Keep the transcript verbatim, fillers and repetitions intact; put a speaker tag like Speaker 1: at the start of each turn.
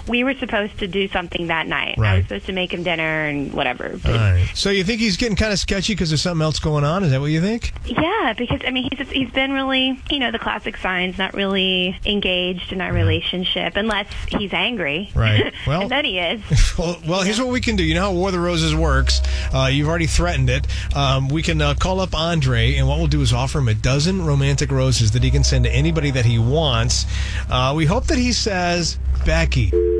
Speaker 1: we were supposed to do something that night.
Speaker 2: Right.
Speaker 1: I was supposed to make him dinner and whatever. But
Speaker 2: All right. So you think he's getting kind of sketchy because there's something else going on? Is that what you think?
Speaker 1: Yeah, because, I mean, he's he's been really, you know, the classic signs, not really engaged in our relationship, unless he's angry.
Speaker 2: Right. Well,
Speaker 1: and then he is.
Speaker 2: Well, well, here's what we can do. You know how War of the Roses works. Uh, you've already threatened it. Um, we can uh, call up Andre, and what we'll do is offer him a dozen romantic roses that he can send to anybody that he wants. Uh, we hope that he says, Becky,